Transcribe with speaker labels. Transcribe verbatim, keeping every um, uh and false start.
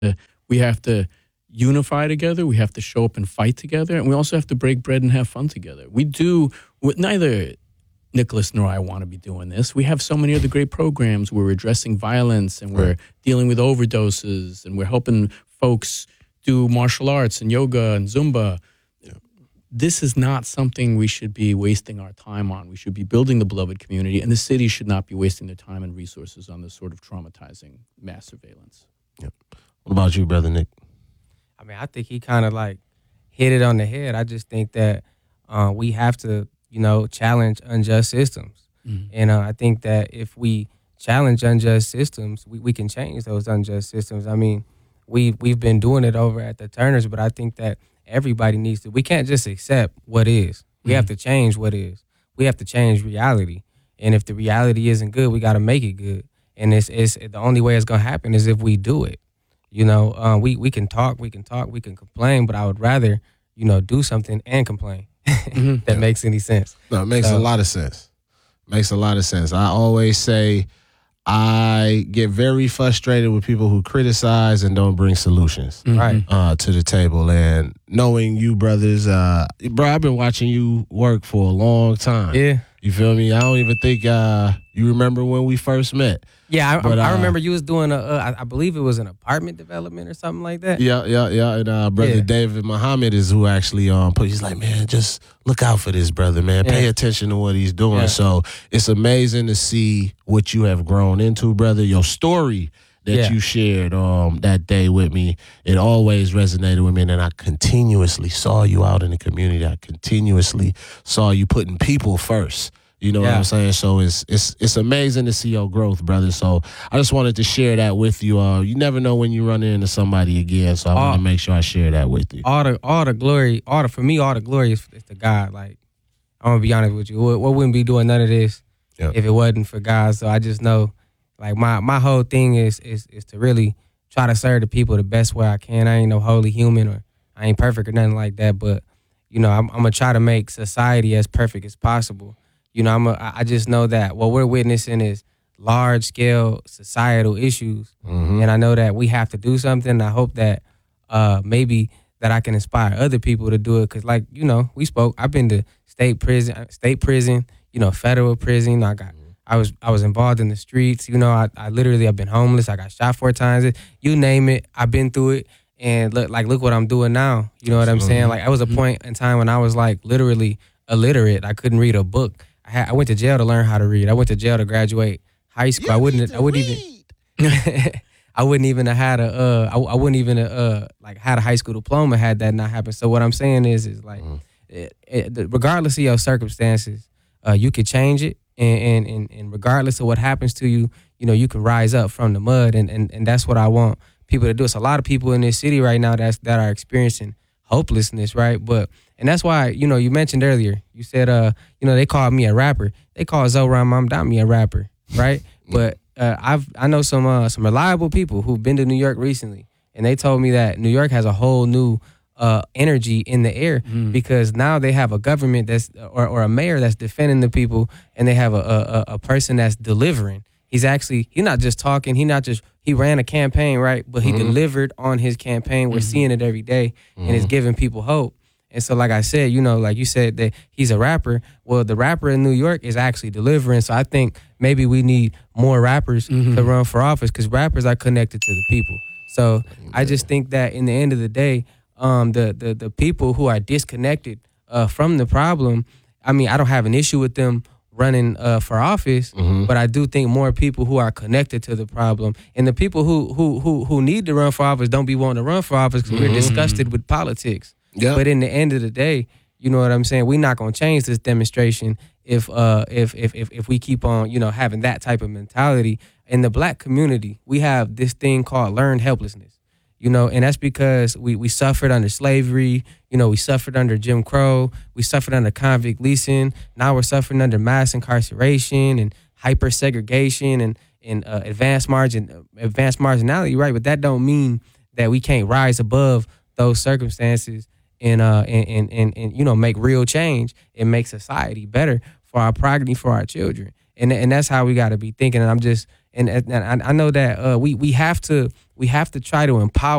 Speaker 1: Uh, we have to unify together. We have to show up and fight together. And we also have to break bread and have fun together. We do, neither Nicholas nor I want to be doing this. We have so many other great programs where we're addressing violence and we're
Speaker 2: Right.
Speaker 1: dealing with overdoses and we're helping folks do martial arts and yoga and Zumba.
Speaker 2: Yeah.
Speaker 1: This is not something we should be wasting our time on. We should be building the beloved community, and the city should not be wasting their time and resources on this sort of traumatizing mass surveillance.
Speaker 2: What about you, Brother Nick?
Speaker 3: I mean, I think he kind of like hit it on the head. I just think that uh, we have to, you know, challenge unjust systems.
Speaker 1: Mhm.
Speaker 3: And uh, I think that if we challenge unjust systems, we, we can change those unjust systems. I mean, we, we've been doing it over at the Turners, but I think that everybody needs to. We can't just accept what is. We
Speaker 1: Mhm.
Speaker 3: have to change what is. We have to change reality. And if the reality isn't good, we got to make it good. And it's, it's the only way it's going to happen is if we do it. You know, uh, we, we can talk, we can talk, we can complain, but I would rather, you know, do something and complain.
Speaker 1: Mhm.
Speaker 3: That makes any sense.
Speaker 2: No, it makes
Speaker 3: So-
Speaker 2: a lot of sense. Makes a lot of sense. I always say I get very frustrated with people who criticize and don't bring solutions
Speaker 1: Mhm.
Speaker 3: Right.
Speaker 2: uh, to the table. And knowing you brothers, uh, bro, I've been watching you work for a long time.
Speaker 3: Yeah.
Speaker 2: You feel me? I don't even think uh, you remember when we first met.
Speaker 3: Yeah, I,
Speaker 2: But,
Speaker 3: I
Speaker 2: uh,
Speaker 3: remember you was doing a, uh, I I believe it was an apartment development or something like that.
Speaker 2: Yeah, yeah, yeah. And uh, brother
Speaker 3: Yeah.
Speaker 2: David Muhammad is who actually um put. He's like, man, just look out for this brother, man. Pay
Speaker 3: Yeah.
Speaker 2: attention to what he's doing.
Speaker 3: Yeah.
Speaker 2: So it's amazing to see what you have grown into, brother. Your story that
Speaker 3: Yeah.
Speaker 2: you shared um that day with me, it always resonated with me. And I continuously saw you out in the community. I continuously saw you putting people first. You know what
Speaker 3: Yeah.
Speaker 2: I'm saying? So it's it's it's amazing to see your growth, brother. So I just wanted to share that with you. Uh, you never know when you run into somebody again. So I want
Speaker 3: Oh.
Speaker 2: to make sure I share that with you.
Speaker 3: All the all the glory, all the for me, all the glory is, is to God. Like I'm gonna be honest with you, we, we wouldn't be doing none of this
Speaker 2: Yeah.
Speaker 3: if it wasn't for God. So I just know, like my my whole thing is is is to really try to serve the people the best way I can. I ain't no holy human or I ain't perfect or nothing like that. But you know, I'm, I'm gonna try to make society as perfect as possible. You know, I'm a, I just know that what we're witnessing is large scale societal issues.
Speaker 2: Mhm.
Speaker 3: And I know that we have to do something. I hope that uh, maybe that I can inspire other people to do it. Cause like, you know, we spoke, I've been to state prison, state prison, you know, federal prison. I got, I was, I was involved in the streets. You know, I, I literally, I've been homeless. I got shot four times. You name it. I've been through it. And look, like, look what I'm doing now. You know what I'm saying? Like, I was a point in time when I was like literally illiterate. I couldn't read a book. I had, I went to jail to learn how to read. I went to jail to graduate high school. I wouldn't, I wouldn't even. I wouldn't even have had a, uh, I, I wouldn't even uh, like had a high school diploma had that not happened. So what I'm saying is, is like, it, it, regardless of your circumstances, uh, you could change it, and, and and regardless of what happens to you, you know, you can rise up from the mud, and and, and that's what I want people to do. It's a lot of people in this city right now that's that are experiencing hopelessness, right? But and that's why, you know, you mentioned earlier, you said, uh, you know, they called me a rapper. They called Zoran Mamdani a rapper, right? But uh, I've I know some uh, some reliable people who've been to New York recently, and they told me that New York has a whole new uh, energy in the air because now they have a government that's or, or a mayor that's defending the people, and they have a, a a person that's delivering. He's actually he's not just talking. He not just he ran a campaign, right? But he delivered on his campaign. We're seeing it every day, and it's giving people hope. And so, like I said, you know, like you said that he's a rapper. Well, the rapper in New York is actually delivering. So I think maybe we need more rappers to run for office because rappers are connected to the people. So I just think that in the end of the day, um, the the the people who are disconnected uh, from the problem, I mean, I don't have an issue with them running uh, for office, but I do think more people who are connected to the problem and the people who who who who need to run for office don't be wanting to run for office because we're disgusted with politics.
Speaker 2: Yeah.
Speaker 3: But in the end of the day, you know what I'm saying? We're not gonna change this demonstration if uh if if if if we keep on, you know, having that type of mentality. In the black community, we have this thing called learned helplessness. You know, and that's because we, we suffered under slavery, you know, we suffered under Jim Crow, we suffered under convict leasing, now we're suffering under mass incarceration and hyper segregation and, and uh, advanced margin advanced marginality, right? But that don't mean that we can't rise above those circumstances and uh and, and, and, and you know make real change and make society better for our progeny, for our children. And and that's how we gotta be thinking. And I'm just and, and I I know that uh we, we have to we have to try to empower